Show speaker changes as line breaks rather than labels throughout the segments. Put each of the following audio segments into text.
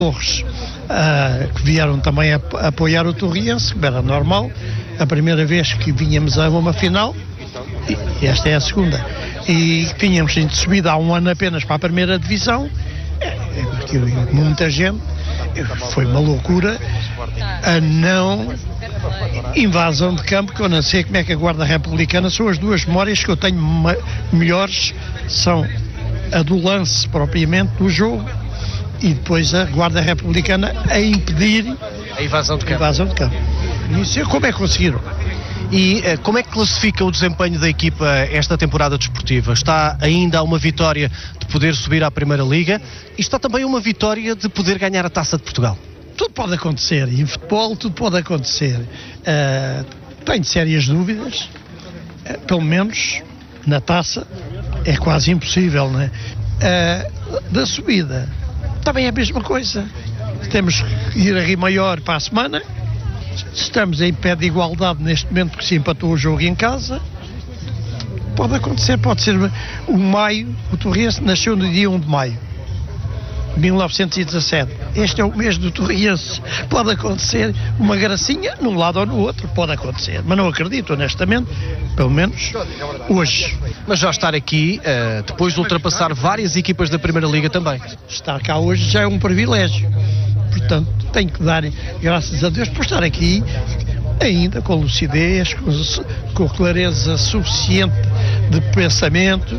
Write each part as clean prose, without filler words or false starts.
Torres, que vieram também apoiar o Torriense, que era normal, a primeira vez que vínhamos a uma final, e esta é a segunda, e tínhamos sido subido há um ano apenas para a primeira divisão, muita gente, foi uma loucura a não invasão de campo, que eu não sei como é que a Guarda Republicana, são as duas memórias que eu tenho melhores, são a do lance propriamente do jogo e depois a Guarda Republicana a impedir
a invasão de campo.
Isso, como é que conseguiram?
E como é que classifica o desempenho da equipa esta temporada desportiva? Está ainda a uma vitória de poder subir à Primeira Liga e está também uma vitória de poder ganhar a Taça de Portugal.
Tudo pode acontecer, e em futebol tudo pode acontecer. Tenho sérias dúvidas, pelo menos na Taça é quase impossível, não é? Da subida também é a mesma coisa. Temos que ir a Rio Maior para a semana. Estamos em pé de igualdade neste momento, porque se empatou o jogo em casa. Pode acontecer, pode ser o maio. O Torriense nasceu no dia 1 de maio de 1917. Este é o mês do Torriense. Pode acontecer uma gracinha num lado ou no outro, pode acontecer, mas não acredito honestamente, pelo menos hoje.
Mas já estar aqui, depois de ultrapassar várias equipas da Primeira Liga também.
Estar cá hoje já é um privilégio, portanto tenho que dar graças a Deus por estar aqui ainda com lucidez, com clareza suficiente de pensamento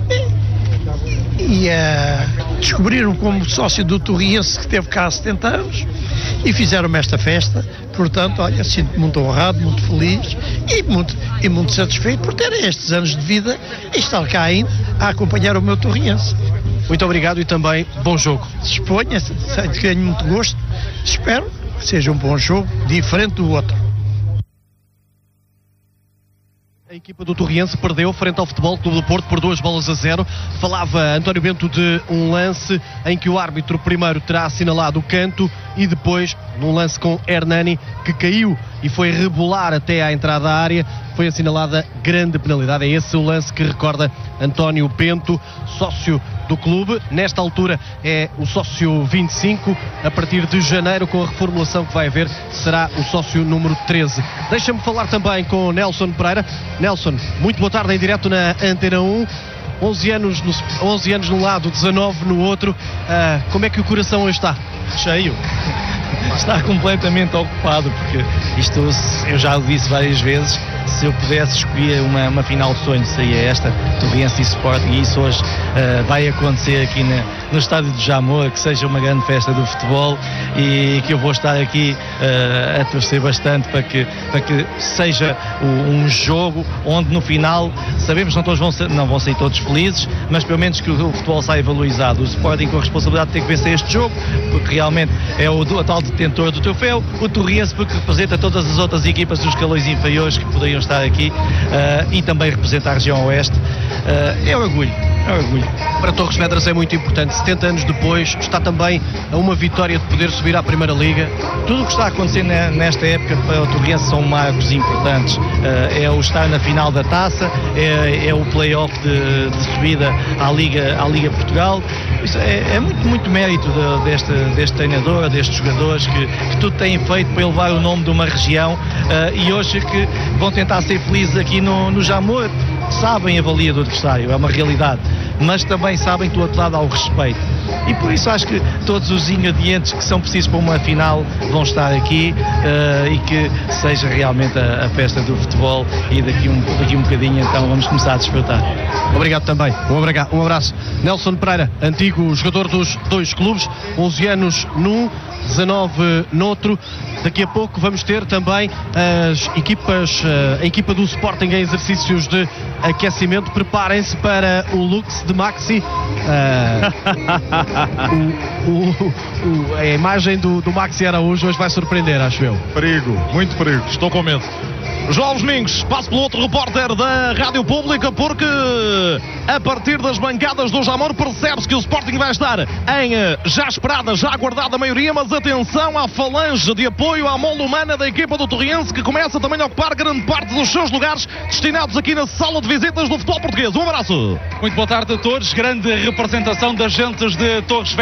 e descobriram como sócio do Torriense que teve cá há 70 anos e fizeram-me esta festa. Portanto, olha, sinto-me muito honrado, muito feliz e muito satisfeito por terem estes anos de vida e estar cá ainda a acompanhar o meu Torriense.
Muito obrigado e também bom jogo.
Disponha, tenho muito gosto, espero que seja um bom jogo, diferente do outro.
A equipa do Torriense perdeu frente ao Futebol Clube do Porto por 2-0. Falava António Bento de um lance em que o árbitro primeiro terá assinalado o canto e depois, num lance com Hernani, que caiu e foi rebolar até à entrada da área, foi assinalada grande penalidade. É esse o lance que recorda António Bento, sócio do clube. Nesta altura é o sócio 25. A partir de janeiro, com a reformulação que vai haver, será o sócio número 13. Deixa-me falar também com Nelson Pereira. Nelson, muito boa tarde em direto na Antena 1. 11 anos num lado, 19 no outro. Como é que o coração hoje está?
Cheio. Está completamente ocupado, porque isto, eu já o disse várias vezes, se eu pudesse escolher uma final de sonho, seria esta, Torriense e Sporting, e isso hoje vai acontecer aqui no estádio de Jamor, que seja uma grande festa do futebol e que eu vou estar aqui a torcer bastante para que seja um jogo onde no final, sabemos que não todos não vão sair todos felizes, mas pelo menos que o futebol saia valorizado. O Sporting com a responsabilidade de ter que vencer este jogo, porque realmente é o atual detentor do troféu, o Torriense porque representa todas as outras equipas dos escalões inferiores que poderiam estar aqui e também representa a região oeste. É orgulho.
Para Torres Vedras é muito importante. 70 anos depois, está também a uma vitória de poder subir à Primeira Liga.
Tudo o que está a acontecer nesta época para o Torriense são marcos importantes. É o estar na final da Taça, é o play-off de subida à Liga Portugal. Isso é muito mérito deste treinador, destes jogadores que tudo têm feito para elevar o nome de uma região e hoje que vão tentar ser felizes aqui no Jamor. Sabem a valia do adversário, é uma realidade, mas também sabem que do outro lado há o respeito. E por isso acho que todos os ingredientes que são precisos para uma final vão estar aqui e que seja realmente a festa do futebol e daqui um bocadinho então vamos começar a desfrutar.
Obrigado também, um abraço. Nelson Pereira, antigo jogador dos dois clubes, 11 anos num, 19 noutro. Daqui a pouco vamos ter também a equipa do Sporting em exercícios de aquecimento. Preparem-se para o Lux de Maxi. A imagem do Maxi Araújo hoje vai surpreender, acho eu.
Perigo, muito perigo, estou com medo. João Domingos, passo pelo outro repórter da Rádio Pública, porque a partir das bancadas do Jamor percebe-se que o Sporting vai estar em já esperada, já aguardada maioria, mas atenção à falange de apoio à mole humana da equipa do Torriense, que começa também a ocupar grande parte dos seus lugares destinados aqui na sala de visitas do futebol português. Um abraço.
Muito boa tarde a todos. Grande representação das gentes de Torres Vedras.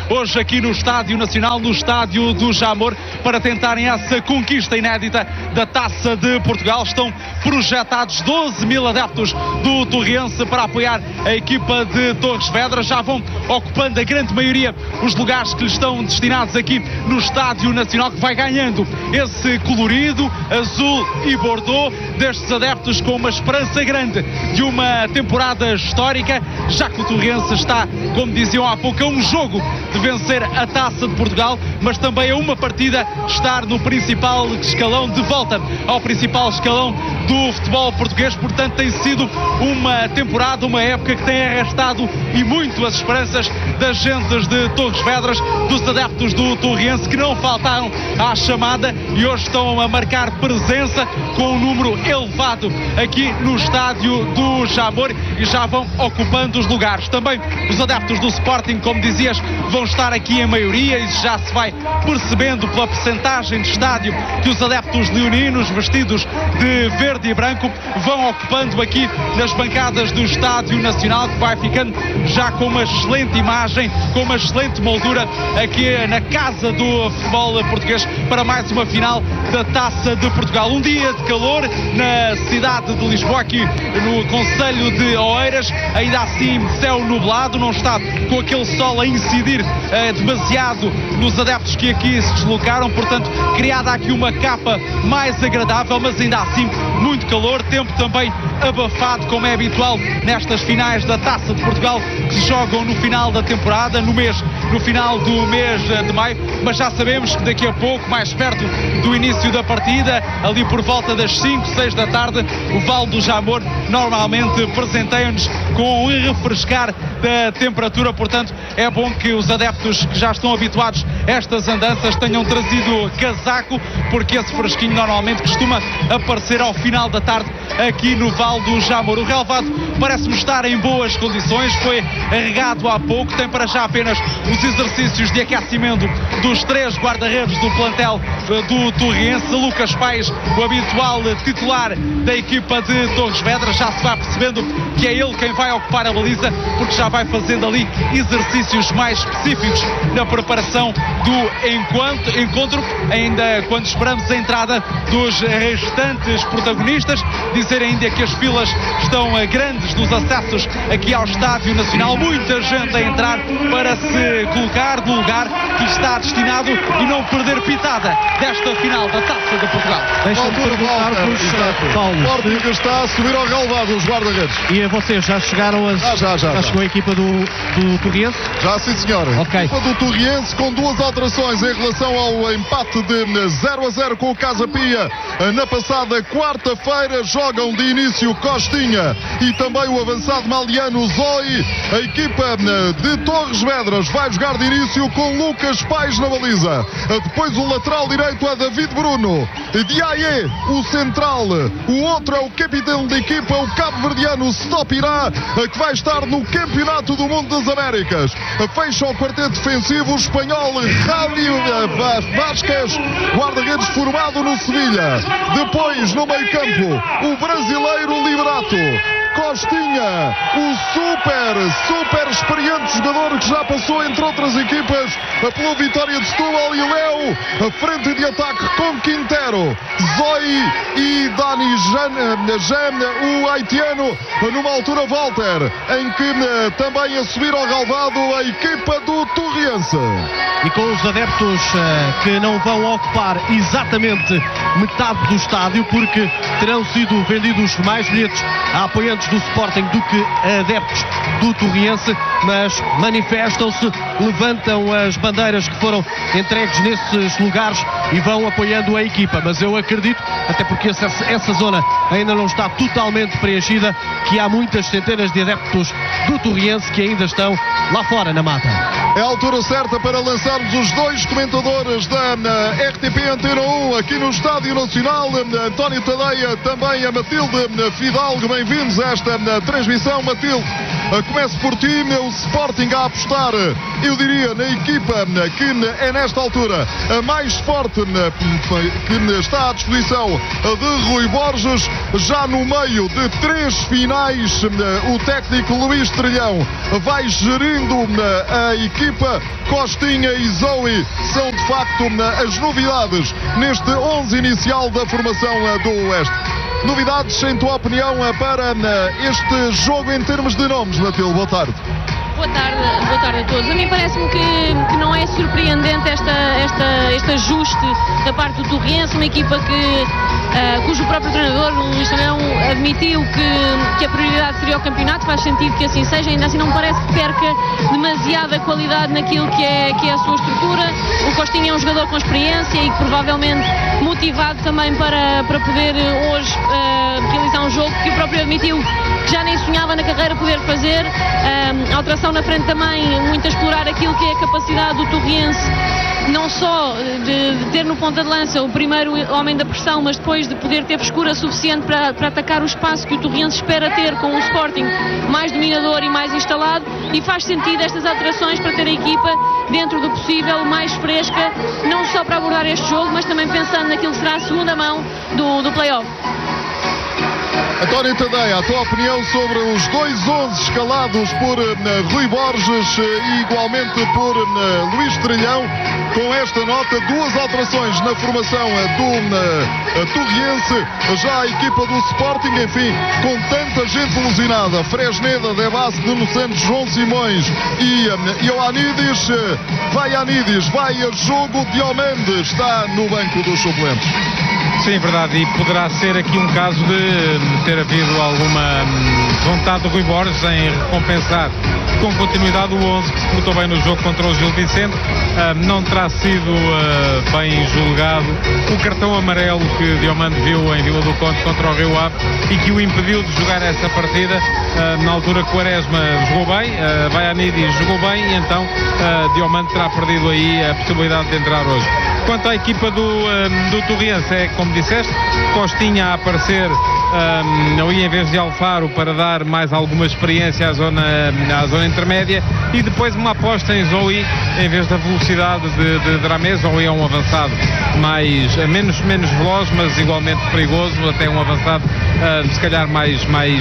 hoje aqui no Estádio Nacional, no Estádio do Jamor, para tentarem essa conquista inédita da Taça de Portugal. Estão projetados 12 mil adeptos do Torriense para apoiar a equipa de Torres Vedras. Já vão ocupando a grande maioria os lugares que lhes estão destinados aqui no Estádio Nacional, que vai ganhando esse colorido azul e bordô destes adeptos, com uma esperança grande de uma temporada histórica, já que o Torriense está, como diziam há pouco, a um jogo de vencer a Taça de Portugal, mas também a uma partida estar no principal escalão, de volta ao principal escalão do futebol português. Portanto, tem sido uma temporada, uma época que tem arrastado e muito as esperanças das gentes de Torres Vedras, dos adeptos do Torriense, que não faltaram à chamada e hoje estão a marcar presença com um número elevado aqui no Estádio do Jamor e já vão ocupando os lugares. Também os adeptos do Sporting, como dizias, vão estar aqui em maioria, e já se vai percebendo pela percentagem de estádio que os adeptos leoninos, vestidos de verde e branco, vão ocupando aqui nas bancadas do Estádio Nacional, que vai ficando já com uma excelente imagem, com uma excelente moldura aqui na casa do futebol português, para mais uma final da Taça de Portugal. Um dia de calor na cidade de Lisboa, aqui no concelho de Oeiras, ainda assim céu nublado, não está com aquele sol a incidir demasiado nos adeptos que aqui se deslocaram, portanto criada aqui uma capa mais agradável, mas ainda assim muito calor, tempo também abafado, como é habitual nestas finais da Taça de Portugal, que se jogam no final da temporada, no final do mês de maio, mas já sabemos que daqui a pouco, mais perto do início da partida, ali por volta das 5, 6 da tarde, o Vale do Jamor normalmente presenteia-nos com um refrescar da temperatura. Portanto, é bom que os adeptos que já estão habituados a estas andanças tenham trazido casaco, porque esse fresquinho normalmente costuma aparecer ao final da tarde aqui no Vale do Jamor. O relvado parece-me estar em boas condições, foi regado há pouco, tem para já apenas os exercícios de aquecimento dos 3 guarda-redes do plantel do Torriense. Lucas Paes, o habitual titular da equipa de Torres Vedras, já se vai percebendo que é ele quem vai ocupar a baliza, porque já vai fazendo ali exercícios mais específicos na preparação do encontro, ainda quando esperamos a entrada dos restantes protagonistas. Dizer ainda que as filas estão grandes nos acessos aqui ao Estádio Nacional, muita gente a entrar para se colocar no lugar que está destinado e não perder pitada desta final da Taça de Portugal.
Deixa-me perguntar-vos, Paulo,
o Sporting está a subir ao relvado os guarda-redes.
E a vocês, já chegaram já chegou a equipa do Torriense?
Já, sim senhor.
Okay.
A equipa do Torriense com 2 alterações em relação ao empate de 0-0 com o Casa Pia na passada quarta-feira. Jogam de início Costinha e também o avançado maliano Zoi. A equipa de Torres Vedras vai jogar de início com Lucas Paes na baliza. Depois o lateral direito é David Bruno. Diaye, o central. O outro é o capitão da equipa, o cabo-verdiano Stopirá, que vai estar no Campeonato do Mundo das Américas. Fecha o quarteto defensivo o espanhol Javi Vázquez, guarda-redes formado no Sevilha. Depois, no meio-campo, o brasileiro Liberato. Costinha, o super experiente jogador que já passou, entre outras equipas, pelo Vitória de Setúbal, e Léo, a frente de ataque com Quintero, Zoi e Dani Jan, o haitiano, numa altura Walter, em que também a subir ao relvado a equipa do Torriense.
E com os adeptos que não vão ocupar exatamente metade do estádio, porque terão sido vendidos mais bilhetes a apoiantes do Sporting do que adeptos do Torriense, mas manifestam-se, levantam as bandeiras que foram entregues nesses lugares e vão apoiando a equipa. Mas eu acredito, até porque essa zona ainda não está totalmente preenchida, que há muitas centenas de adeptos do Torriense que ainda estão lá fora na mata.
É a altura certa para lançarmos os 2 comentadores da RTP Antena 1 aqui no Estádio Nacional. António Tadeia, também a Matilde Fidalgo. Bem-vindos a esta transmissão, Matilde. Começo por ti, o Sporting a apostar, eu diria, na equipa que é nesta altura a mais forte, que está à disposição de Rui Borges. Já no meio de 3 finais, o técnico Luís Trilhão vai gerindo a equipa. Costinha e Zoe são de facto as novidades neste 11 inicial da formação do Oeste. Novidades, em tua opinião, para este jogo em termos de nomes, Matilde? Boa tarde.
Boa tarde a todos. A mim parece-me que não é surpreendente este ajuste da parte do Torriense, uma equipa cujo próprio treinador, o Luís Trilhão, admitiu que a prioridade seria o campeonato. Faz sentido que assim seja, ainda assim não me parece que perca demasiada qualidade naquilo que é a sua estrutura. O Costinha é um jogador com experiência e provavelmente motivado também para poder hoje realizar um jogo que o próprio admitiu que já nem sonhava na carreira poder fazer. A alteração na frente também, muito a explorar aquilo que é a capacidade do Torriense, não só de ter no ponta de lança o primeiro homem da pressão, mas depois de poder ter frescura suficiente para atacar o espaço que o Torriense espera ter com o Sporting mais dominador e mais instalado. E faz sentido estas alterações para ter a equipa dentro do possível mais fresca, não só para abordar este jogo, mas também pensando naquilo que será a segunda mão do play-off.
António Tadeia, a tua opinião sobre os 2 11 escalados por Rui Borges e igualmente por Luís Trilhão, com esta nota, 2 alterações na formação do Torriense, já a equipa do Sporting, enfim, com tanta gente alucinada, Fresneda, Debas, Nuno Santos, João Simões e Ioannidis, vai a jogo, Diomande está no banco dos suplentes.
Sim, verdade, e poderá ser aqui um caso de ter havido alguma vontade do Rui Borges em recompensar com continuidade o 11 que se portou bem no jogo contra o Gil Vicente. Não terá sido bem julgado o cartão amarelo que Diomande viu em Vila do Conde contra o Rio Ave e que o impediu de jogar essa partida. Na altura que Quaresma jogou bem, Vaianidis jogou bem, e então Diomande terá perdido aí a possibilidade de entrar hoje. Quanto à equipa do Torriense, é como disseste, Costinha a aparecer ali em vez de Alfaro para dar mais alguma experiência à zona intermédia, e depois uma aposta em Zoe em vez da velocidade de Dramé. Zoe é um avançado menos veloz, mas igualmente perigoso, até um avançado se calhar mais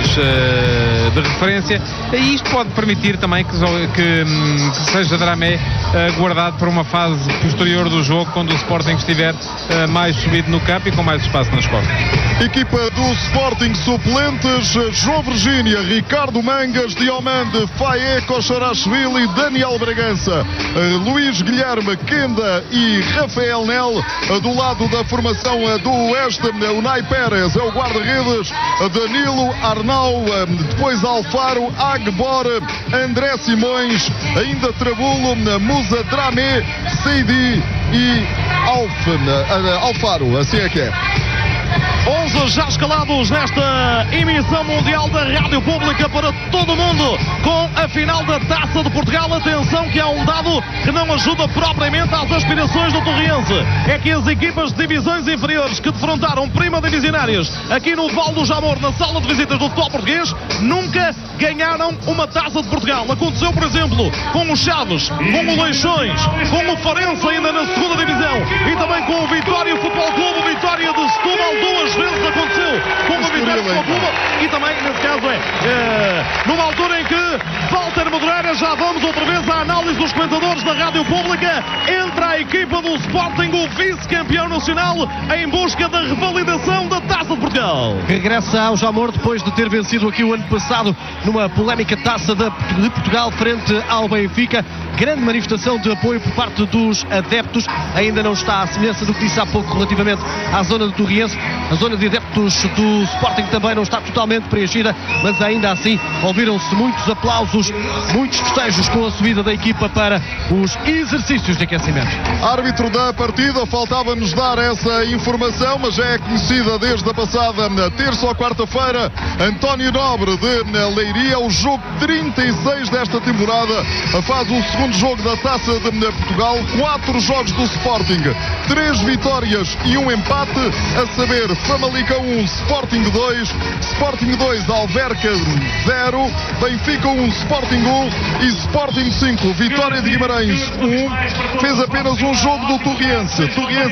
de referência, e isto pode permitir também que seja Dramé guardado para uma fase posterior do jogo, quando o Sporting estiver mais subido no campo e com mais espaço nas costas.
Equipa do Sporting suplentes: João Virgínia, Ricardo Mangas, Diomande, Faé, Kocharashvili, Daniel Bragança, Luís Guilherme, Kenda e Rafael Nel. Do lado da formação do Oeste, Unai Pérez é o guarda-redes, Danilo, Arnau, depois Alfaro, Agbor, André Simões, ainda Trabulo, Musa, Dramé, Seidi e Alfaro, assim é que é.
11 já escalados nesta emissão mundial da Rádio Pública para todo o mundo, com a final da Taça de Portugal. Atenção que há um dado que não ajuda propriamente às aspirações do Torriense: é que as equipas de divisões inferiores que defrontaram prima divisionários aqui no Val do Jamor, na sala de visitas do futebol português, nunca ganharam uma Taça de Portugal. Aconteceu, por exemplo, com o Chaves, com o Leixões, com o Farense ainda na segunda divisão, e também com o Vitória Futebol Clube, Vitória de Setúbal. 2 vezes aconteceu com o Vitória Futebol Clube, e também nesse caso numa altura em que Walter Madureira, já vamos outra vez à análise dos comentadores da Rádio Pública, entra a equipa do Sporting, o vice-campeão nacional, em busca da revalidação da Taça de Portugal.
Regressa ao Jamor depois de ter vencido aqui o ano passado numa polémica Taça de Portugal frente ao Benfica. Grande manifestação de apoio por parte dos adeptos. Ainda não está à semelhança do que disse há pouco relativamente à zona do Torriense. A zona de adeptos do Sporting também não está totalmente preenchida, mas ainda assim ouviram-se muitos aplausos, muitos festejos com a subida da equipa para os exercícios de aquecimento.
Árbitro da partida, faltava-nos dar essa informação, mas já é conhecida desde a passada terça ou quarta-feira. António Nobre de Leiria, o jogo 36 desta temporada, faz o segundo segundo jogo da Taça de Portugal, 4 jogos do Sporting, 3 vitórias e 1 empate, a saber, Famalicão 1, Sporting 2, Sporting 2, Alverca 0, Benfica 1, Sporting 1 e Sporting 5, Vitória de Guimarães 1, fez apenas um jogo do Torriense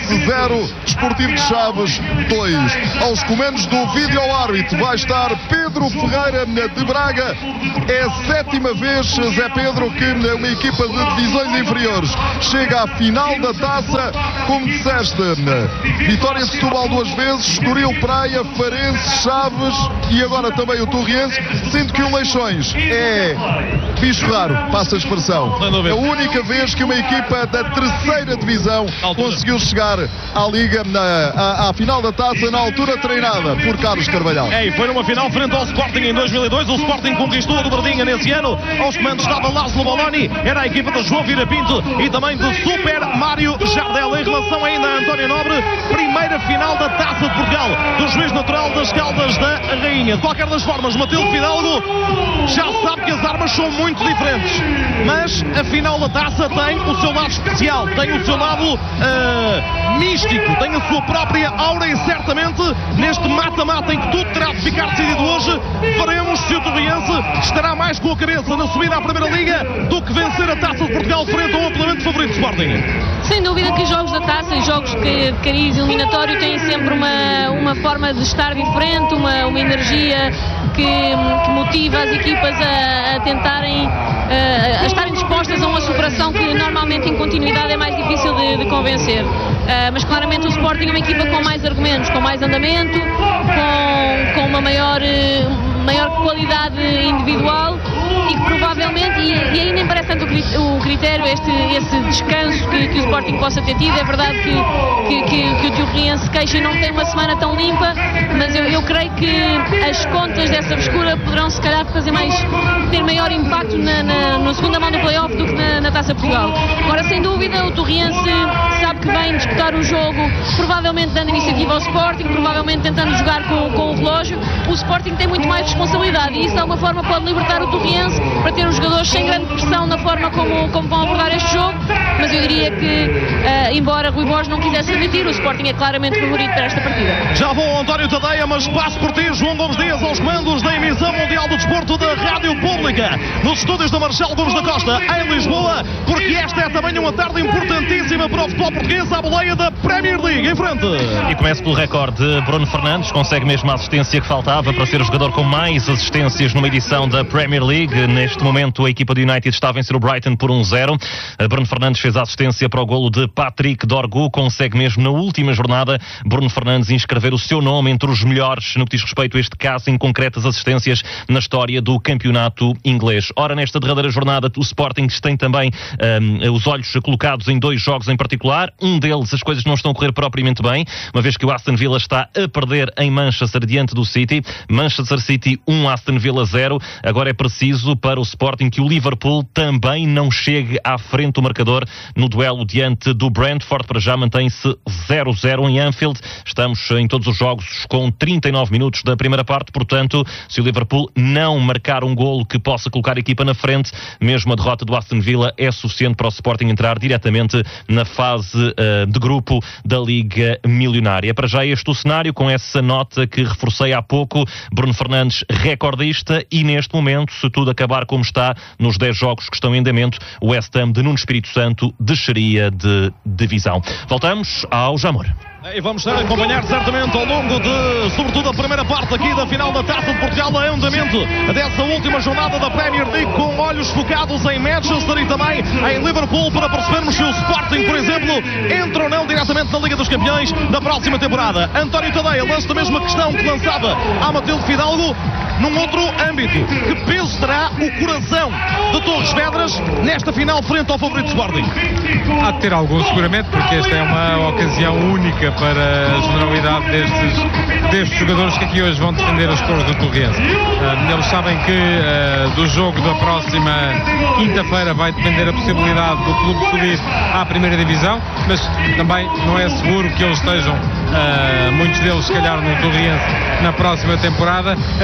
0, Desportivo de Chaves 2. Aos comandos do vídeo-árbitro vai estar Pedro Ferreira de Braga. É a 7ª vez, Zé Pedro, que uma equipa de divisões inferiores chega à final da taça, como disseste, Vitória de Setúbal 2 vezes, Estoril, Praia, Farense, Chaves e agora também o Torriense, sendo que o Leixões é bicho raro, passa a expressão. É a única vez que uma equipa da 3ª divisão conseguiu chegar à Liga, à final da taça, na altura treinada por Carlos Carvalhal.
E foi numa final frente ao Sporting em 2002. O Sporting conquistou a dobradinha nesse ano. Aos comandos estava Lázaro Boloni, era a equipa de João Vieira Pinto e também de Super Mário Jardel. Em relação ainda a António Nobre, primeira final da Taça de Portugal, do juiz natural das Caldas da Rainha. De qualquer das formas, Matilde Fidalgo já sabe que as armas são muito diferentes, mas a final da taça tem o seu lado especial, tem o seu lado místico, tem a sua própria aura e certamente neste mata-mata em que tudo terá de ficar decidido hoje, veremos se o Torriense estará mais com a cabeça na subida à Primeira Liga do que vencer a Taça de Portugal frente ao amplamente favorito Sporting.
Sem dúvida que jogos da taça e jogos de cariz eliminatório têm sempre uma forma de estar diferente, uma energia que motiva as equipas a tentarem a estarem dispostas a uma superação que normalmente em continuidade é mais difícil de convencer. Mas claramente o Sporting é uma equipa com mais argumentos, com mais andamento, com uma maior qualidade individual e que provavelmente, e aí nem parece tanto o critério, esse descanso que o Sporting possa ter tido. É verdade que o Torriense queixa e não tem uma semana tão limpa, mas eu creio que as contas dessa frescura poderão se calhar ter maior impacto na segunda mão do play-off do que na Taça Portugal. Agora, sem dúvida, o Torriense sabe que vem disputar o jogo, provavelmente dando iniciativa ao Sporting, provavelmente tentando jogar com o relógio. O Sporting tem muito mais responsabilidade e isso de alguma forma pode libertar o Torriense para ter os jogadores sem grande pressão na forma como vão abordar este jogo, mas eu diria que embora Rui Borges não quisesse admitir, o Sporting é claramente favorito para esta partida.
Já vou António Tadeia, mas passo por ti, João Gomes Dias, aos comandos da emissão mundial do desporto da Rádio Pública, nos estúdios da Marcelo Gomes da Costa, em Lisboa, porque esta é também uma tarde importantíssima para o futebol português, à boleia da Premier League. Em frente!
E começa pelo recorde de Bruno Fernandes, consegue mesmo a assistência que faltava para ser o jogador com mais assistências numa edição da Premier League. Neste momento a equipa do United está a vencer o Brighton por 1-0. Bruno Fernandes fez a assistência para o golo de Patrick Dorgu, consegue mesmo na última jornada Bruno Fernandes inscrever o seu nome entre os melhores no que diz respeito a este caso em concretas assistências na história do campeonato inglês. Ora, nesta derradeira jornada o Sporting tem também os olhos colocados em 2 jogos em particular. Um deles as coisas não estão a correr propriamente bem, uma vez que o Aston Villa está a perder em Manchester diante do City. Manchester City 1, Aston Villa 0. Agora é preciso para o Sporting que o Liverpool também não chegue à frente do marcador no duelo diante do Brentford. Para já mantém-se 0-0 em Anfield. Estamos em todos os jogos com 39 minutos da primeira parte, portanto, se o Liverpool não marcar um golo que possa colocar a equipa na frente, mesmo a derrota do Aston Villa é suficiente para o Sporting entrar diretamente na fase de grupo da Liga Milionária. Para já este o cenário, com essa nota que reforcei há pouco, Bruno Fernandes recordista e neste momento, se tudo acabar como está, nos 10 jogos que estão em andamento, o West Ham de Nuno Espírito Santo desceria de divisão. Voltamos ao Jamor.
E vamos estar a acompanhar certamente ao longo de, sobretudo, a primeira parte aqui da final da Taça de Portugal, em andamento dessa última jornada da Premier League, com olhos focados em Manchester e também em Liverpool, para percebermos se o Sporting, por exemplo, entra ou não diretamente na Liga dos Campeões da próxima temporada. António Tadeia lança a mesma questão que lançava a Matilde Fidalgo, num outro âmbito. Que peso terá o coração de Torres Vedras nesta final frente ao favorito Sporting?
Há de ter algum seguramente, porque esta é uma ocasião única para a generalidade destes jogadores que aqui hoje vão defender as cores do Torriense. Eles sabem que do jogo da próxima quinta-feira vai depender a possibilidade do clube subir à primeira divisão, mas também não é seguro que eles estejam, muitos deles se calhar no Torriense, na próxima temporada. Aquilo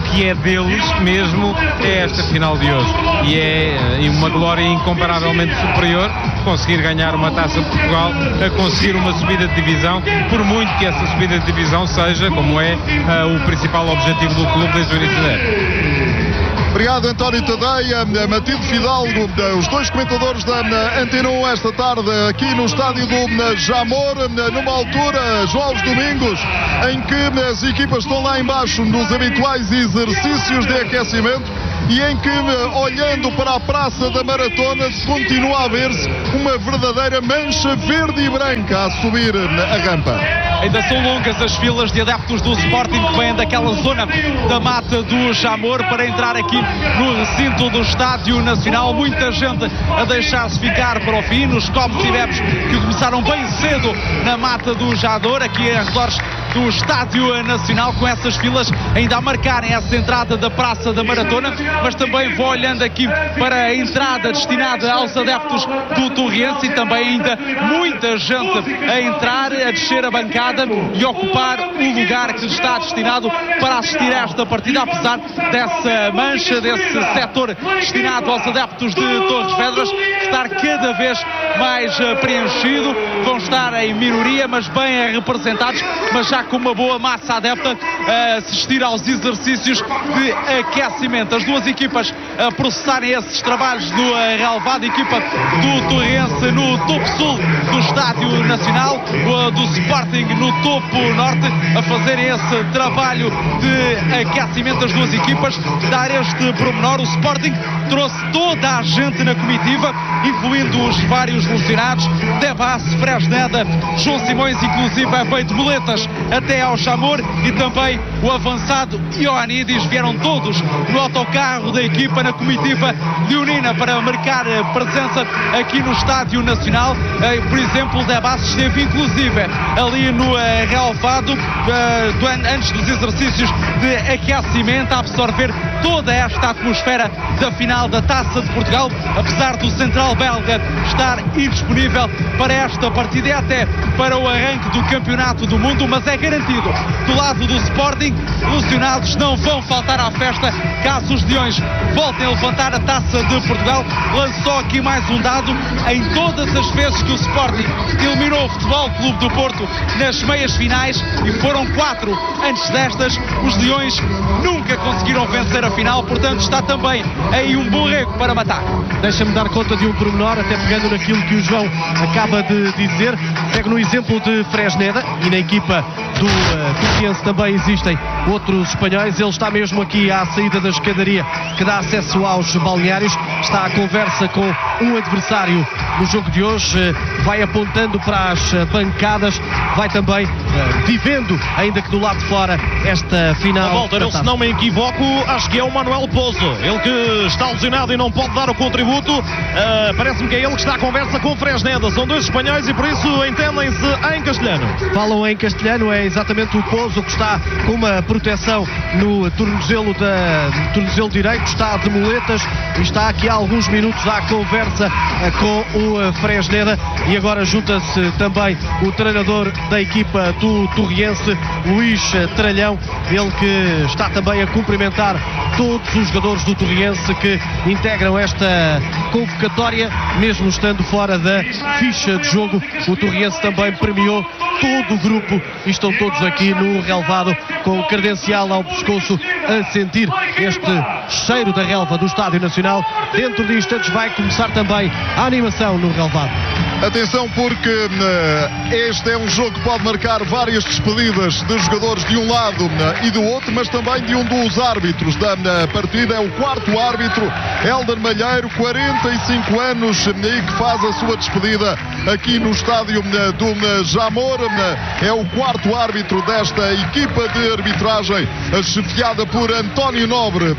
que é deles mesmo é esta final de hoje. E é uma glória incomparavelmente superior conseguir ganhar uma Taça de Portugal a conseguir uma subida de divisão, por muito que essa subida de divisão seja, como é, o principal objetivo do clube desde o início da época.
Obrigado, António Tadeia, Matilde Fidalgo, os dois comentadores da Antena 1 esta tarde aqui no estádio do Jamor, numa altura, João Domingos, em que as equipas estão lá embaixo nos habituais exercícios de aquecimento e em que, olhando para a Praça da Maratona, continua a ver-se uma verdadeira mancha verde e branca a subir a rampa.
Ainda são longas as filas de adeptos do Sporting que vêm daquela zona da mata do Jamor para entrar aqui no recinto do Estádio Nacional. Muita gente a deixar-se ficar para o fim, nos copos e bebes que começaram bem cedo na mata do Jamor, aqui em arredores do Estádio Nacional, com essas filas ainda a marcarem essa entrada da Praça da Maratona, mas também vou olhando aqui para a entrada destinada aos adeptos do Torriense e também ainda muita gente a entrar, a descer a bancada e ocupar o lugar que está destinado para assistir a esta partida, apesar dessa mancha, desse setor destinado aos adeptos de Torres Vedras estar cada vez mais preenchido. Vão estar em minoria, mas bem representados, mas já com uma boa massa adepta a assistir aos exercícios de aquecimento. As duas equipas a processarem esses trabalhos no relevado, a equipa do Torrense no topo sul do Estádio Nacional, do Sporting no topo norte, a fazerem esse trabalho de aquecimento. Das duas equipas, dar este pormenor, o Sporting trouxe toda a gente na comitiva, incluindo os vários lesionados, Debas, Fresneda, João Simões, inclusive veio de muletas até ao Jamor, e também o avançado Ioannidis. Vieram todos no autocarro da equipa na comitiva leonina para marcar presença aqui no Estádio Nacional. Por exemplo, o Debas esteve inclusive ali no relevado antes dos exercícios de aquecimento, a absorver toda esta atmosfera da final da Taça de Portugal, apesar do central belga estar indisponível para esta partida e até para o arranque do Campeonato do Mundo, mas é garantido do lado do Sporting, os lesionados não vão faltar à festa caso os leões voltem a levantar a Taça de Portugal. Lançou aqui mais um dado: em todas as vezes que o Sporting eliminou o Futebol Clube do Porto nas meias finais, e foram 4 antes destas, os leões nunca conseguiram vencer a final, portanto está também aí um borrego para matar.
Deixa-me dar conta de um pormenor, até pegando naquilo que o João acaba de dizer. Pego no exemplo de Fresneda, e na equipa do Torriense também existem outros espanhóis. Ele está mesmo aqui à saída da escadaria que dá acesso aos balneários, está à conversa com um adversário no jogo de hoje, vai apontando para as bancadas, vai também vivendo, ainda que do lado de fora, esta final.
Walter, se não me equivoco, acho que é o Manuel Pozo, ele que está lesionado e não pode dar o contributo. Parece-me que é ele que está à conversa com o Fresneda. São dois espanhóis e por isso entendem-se em castelhano.
Falam em castelhano, é exatamente o Pozo que está com uma proteção no tornozelo direito, está de muletas e está aqui há alguns minutos à conversa com o Fresneda. E agora junta-se também o treinador da equipa do Torriense, Luís Tralhão, ele que está também a cumprimentar todos os jogadores do Torriense que integram esta convocatória, mesmo estando fora da ficha de jogo. O Torriense também premiou todo o grupo e estão todos aqui no relevado com credencial ao pescoço a sentir este cheiro da relva do Estádio Nacional. Dentro de instantes vai começar também a animação no relevado.
Atenção, porque este é um jogo que pode marcar várias despedidas de jogadores de um lado e do outro, mas também de um dos árbitros da partida. É o quarto árbitro, Hélder Malheiro, 45 anos, e que faz a sua despedida aqui no estádio do Jamor. É o quarto árbitro desta equipa de arbitragem, chefiada por António Nobre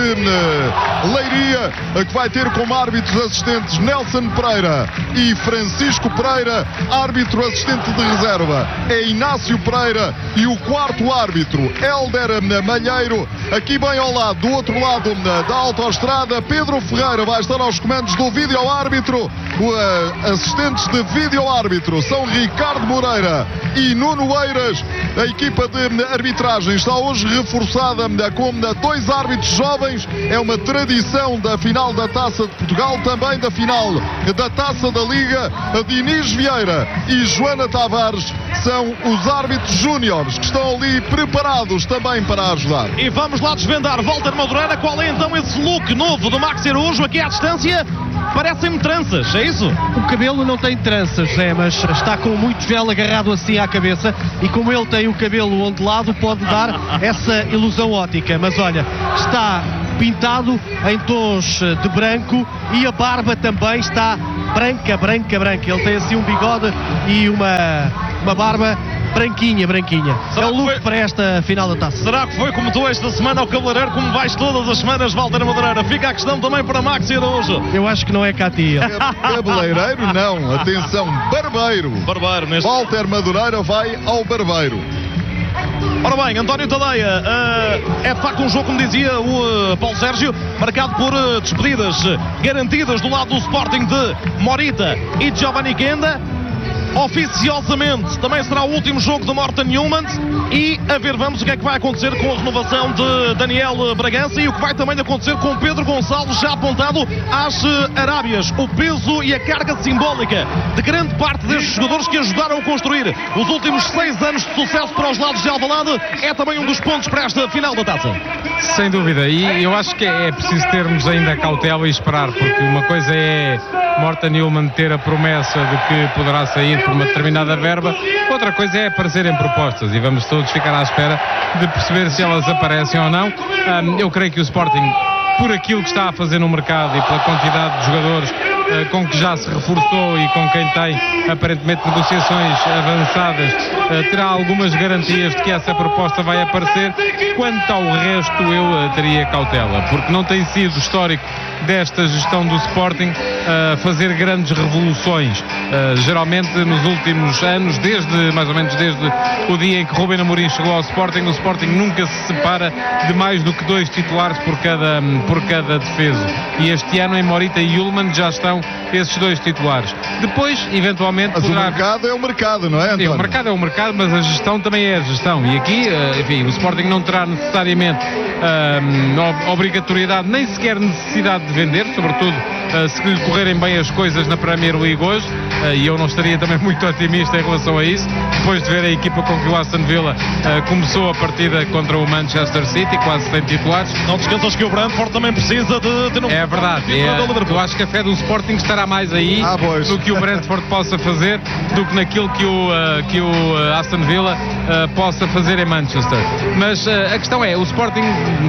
de Leiria, que vai ter como árbitros assistentes Nelson Pereira e Francisco Pereira. Árbitro assistente de reserva é Inácio Pereira, e o quarto árbitro, Hélder Malheiro. Aqui bem ao lado, do outro lado da autoestrada, Pedro Ferreira vai estar aos comandos do vídeo-árbitro. Assistentes de vídeo-árbitro são Ricardo Moreira e Nuno Eiras. A equipa de arbitragem está hoje reforçada com 2 árbitros jovens. É uma tradição da final da Taça de Portugal, também da final da Taça da Liga. Diniz Vieira e Joana Tavares são os árbitros júniores que estão ali preparados também para ajudar.
E vamos lá desvendar, Walter Madureira, qual é então esse look novo do Maxi Araújo? Aqui à distância parecem-me tranças, é isso?
O cabelo não tem tranças, mas está com muito gel agarrado assim à cabeça, e como ele tem o cabelo ondulado, pode dar essa ilusão ótica. Mas olha, está pintado em tons de branco e a barba também está branca. Ele tem assim um bigode e uma barba branquinha. É o look para esta final da Taça.
Será que foi como tu esta semana ao cabeleireiro, como vais todas as semanas, Walter Madureira? Fica a questão também para Maxi Araújo.
Eu acho que não é Cati.
Cabeleireiro não, atenção, barbeiro. Walter Madureira vai ao barbeiro.
Ora bem, António Tadeia, é de facto um jogo, como dizia o Paulo Sérgio, marcado por despedidas garantidas do lado do Sporting de Morita e de Giovanni Kenda. Oficiosamente também será o último jogo de Morten Newman, e a ver vamos o que é que vai acontecer com a renovação de Daniel Bragança e o que vai também acontecer com Pedro Gonçalves, já apontado às Arábias. O peso e a carga simbólica de grande parte destes jogadores que ajudaram a construir os últimos 6 anos de sucesso para os lados de Alvalade é também um dos pontos para esta final da Taça.
Sem dúvida, e eu acho que é preciso termos ainda cautela e esperar, porque uma coisa é Morten Newman ter a promessa de que poderá sair por uma determinada verba, outra coisa é aparecerem propostas, e vamos todos ficar à espera de perceber se elas aparecem ou não. Eu creio que o Sporting, por aquilo que está a fazer no mercado e pela quantidade de jogadores com que já se reforçou e com quem tem aparentemente negociações avançadas, terá algumas garantias de que essa proposta vai aparecer. Quanto ao resto, eu teria cautela, porque não tem sido histórico desta gestão do Sporting fazer grandes revoluções. Geralmente nos últimos anos, mais ou menos desde o dia em que Ruben Amorim chegou ao Sporting, o Sporting nunca se separa de mais do que 2 titulares por cada defeso, e este ano em Morita e Ullmann já estão esses 2 titulares. Depois, eventualmente,
mas poderá... o mercado é o mercado, não é, António?
Sim, o mercado é o mercado, mas a gestão também é a gestão, e aqui, enfim, o Sporting não terá necessariamente obrigatoriedade, nem sequer necessidade de vender, sobretudo se lhe correrem bem as coisas na Premier League hoje, e eu não estaria também muito otimista em relação a isso, depois de ver a equipa com que o Aston Villa começou a partida contra o Manchester City, quase sem titulares.
Não te esqueças que o Brentford também precisa de
é verdade, eu acho que a fé do Sporting estará mais aí no que o Brentford possa fazer do que naquilo que o Aston Villa possa fazer em Manchester. Mas a questão é, o Sporting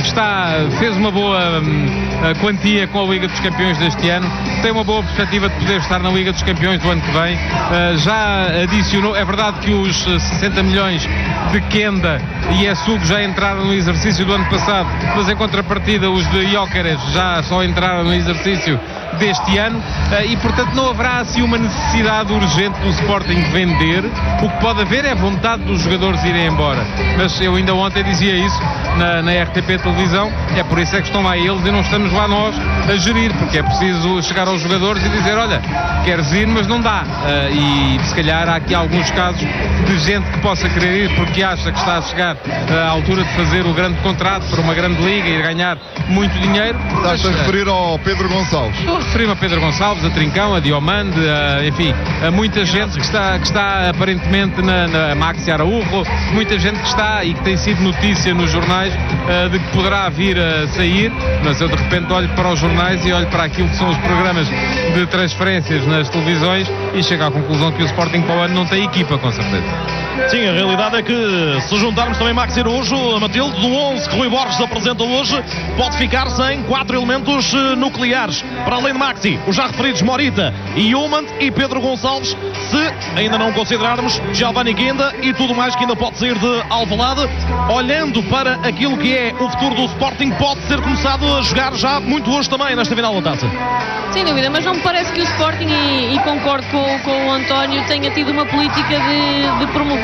fez uma boa quantia com a Liga dos Campeões deste ano, tem uma boa perspectiva de poder estar na Liga dos Campeões do ano que vem. Já adicionou, é verdade que os 60 milhões de Kenda e Essugo já entraram no exercício do ano passado, mas em contrapartida os de Gyökeres já só entraram no exercício deste ano, e portanto não haverá assim uma necessidade urgente do Sporting de vender. O que pode haver é vontade dos jogadores irem embora, mas eu ainda ontem dizia isso na RTP Televisão, é por isso é que estão lá eles e não estamos lá nós a gerir, porque é preciso chegar aos jogadores e dizer, olha, queres ir mas não dá, e se calhar há aqui alguns casos de gente que possa querer ir porque acha que está a chegar à altura de fazer o grande contrato para uma grande liga e ganhar muito dinheiro.
Estás a referir ao Pedro Gonçalves?
Referi-me a Pedro Gonçalves, a Trincão, a Diomande, enfim, a muita gente que está aparentemente na Maxi Araújo, muita gente que está e que tem sido notícia nos jornais de que poderá vir a sair, mas eu de repente olho para os jornais e olho para aquilo que são os programas de transferências nas televisões e chego à conclusão que o Sporting para o ano não tem equipa, com certeza.
Sim, a realidade é que se juntarmos também Maxi Araújo, Matilde, do 11 que Rui Borges apresenta hoje, pode ficar sem 4 elementos nucleares. Para além de Maxi, os já referidos Morita e Ullmann e Pedro Gonçalves, se ainda não considerarmos Giovanni Kenda e tudo mais que ainda pode sair de Alvalade. Olhando para aquilo que é o futuro do Sporting, pode ser começado a jogar já muito hoje também nesta final da Taça.
Sem dúvida, mas não me parece que o Sporting, e concordo com o António, tenha tido uma política de promover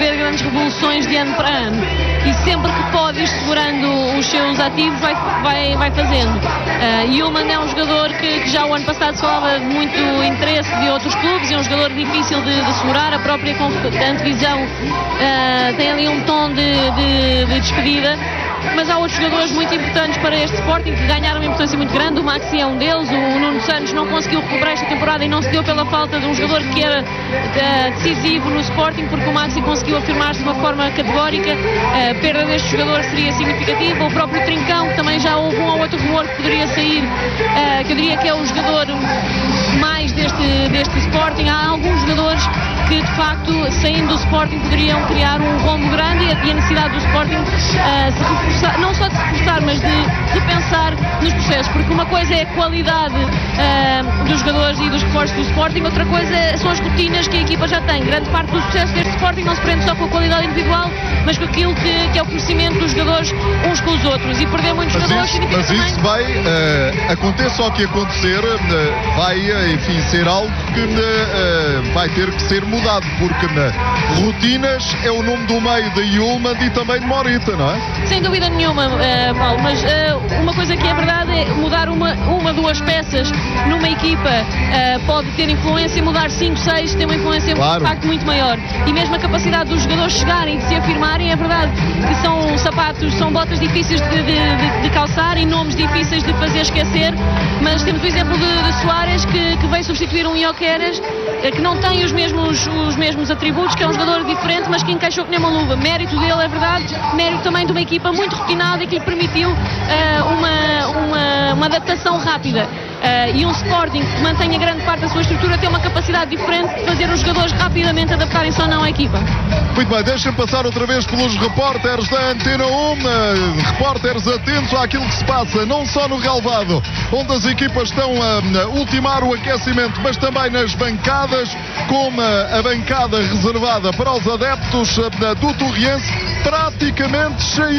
haver grandes revoluções de ano para ano. E sempre que pode ir segurando os seus ativos, vai fazendo. Yulman é um jogador que já o ano passado se falava de muito interesse de outros clubes, é um jogador difícil de segurar, a própria antevisão tem ali um tom de despedida. Mas há outros jogadores muito importantes para este Sporting que ganharam uma importância muito grande. O Maxi é um deles. O Nuno Santos não conseguiu recuperar esta temporada e não se deu pela falta de um jogador que era decisivo no Sporting, porque o Maxi conseguiu afirmar-se de uma forma categórica. A perda deste jogador seria significativa. O próprio Trincão, que também já houve um ou outro rumor que poderia sair, que eu diria que é o jogador mais deste Sporting. Há alguns jogadores que de facto, saindo do Sporting, poderiam criar um rombo grande, e a necessidade do Sporting se reforçar, não só de se reforçar, mas de pensar nos processos, porque uma coisa é a qualidade dos jogadores e dos reforços do Sporting, outra coisa são as rotinas que a equipa já tem. Grande parte do sucesso deste Sporting não se prende só com a qualidade individual, mas com aquilo que é o conhecimento dos jogadores uns com os outros, e perder muitos jogadores significa
também... Mas isso vai, aconteça o que acontecer, vai, enfim, ser algo que vai ter que ser mudado, porque rotinas é o nome do meio de Yulman e também de Morita, não é?
Sem dúvida nenhuma, Paulo, mas uma coisa que é verdade é mudar uma duas peças numa equipa pode ter influência, mudar 5, 6 tem uma influência, claro, de facto muito maior, e mesmo a capacidade dos jogadores chegarem e de se afirmarem. É verdade que são sapatos, são botas difíceis de calçar e nomes difíceis de fazer esquecer, mas temos o exemplo de Soares que veio substituir um Ioqueras que não tem os mesmos atributos, que é um jogador diferente, mas que encaixou que nem uma luva. Mérito dele, é verdade, mérito também de uma equipa muito rotinada e que lhe permitiu uma adaptação rápida. E um Sporting que mantenha grande parte da sua estrutura tem uma capacidade diferente de fazer os jogadores rapidamente adaptarem-se ou não à equipa.
Muito bem, deixem passar outra vez pelos repórteres da Antena 1, repórteres atentos àquilo que se passa, não só no relvado, onde as equipas estão a ultimar o aquecimento, mas também nas bancadas, como a bancada reservada para os adeptos do Torriense, praticamente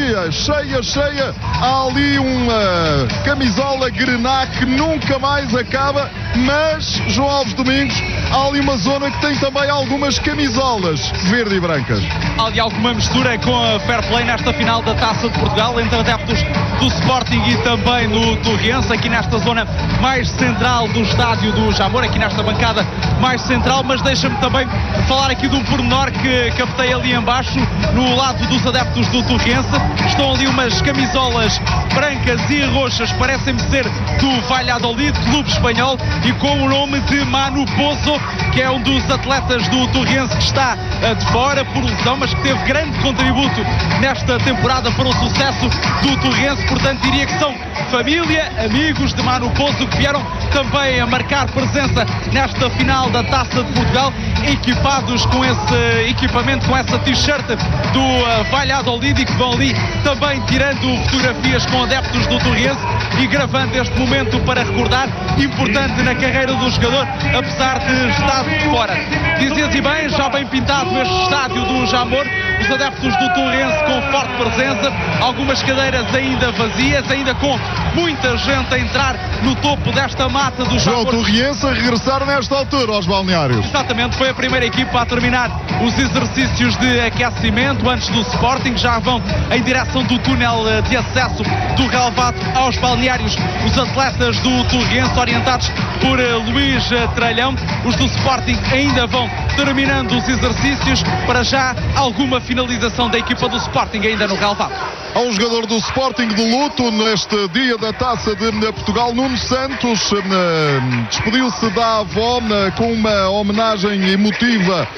cheia. Há ali uma camisola Grená que nunca mais acaba, mas, João Alves Domingos, há ali uma zona que tem também algumas camisolas verde e brancas.
Há ali alguma mistura com a Fair Play nesta final da Taça de Portugal, entre adeptos do Sporting e também do Torriense, aqui nesta zona mais central do estádio do Jamor, aqui nesta bancada mais central. Mas deixa-me também falar aqui de um pormenor que captei ali em baixo, no lado dos adeptos do Torriense. Estão ali umas camisolas brancas e roxas, parecem-me ser do Valladolid, clube espanhol, e com o nome de Manu Pozo, que é um dos atletas do Torriense que está de fora por lesão, mas que teve grande contributo nesta temporada para o sucesso do Torriense. Portanto, diria que são família, amigos de Manu Pozo, que vieram também a marcar presença nesta final da Taça de Portugal, equipados com esse equipamento, com essa t-shirt do Valladolid, e que vão ali também tirando fotografias com adeptos do Torriense e gravando este momento para recordar, importante na carreira do jogador, apesar de estar de fora. Dizias e bem, já bem pintado este estádio do Jamor, os adeptos do Torriense com forte presença, algumas cadeiras ainda vazias, ainda com muita gente a entrar no topo desta mata do Jamor.
O Torriense a regressar nesta altura aos balneários.
Exatamente, foi a primeira equipa a terminar os exercícios de aquecimento antes do Sporting. Já vão em direção do túnel de acesso do relvado aos balneários os atletas do Torriense, orientados por Luís Tralhão. Os do Sporting ainda vão terminando os exercícios. Para já, alguma finalização da equipa do Sporting ainda no relvado.
Há um jogador do Sporting de luto neste dia da Taça de Portugal. Nuno Santos despediu-se da avó com uma homenagem emotiva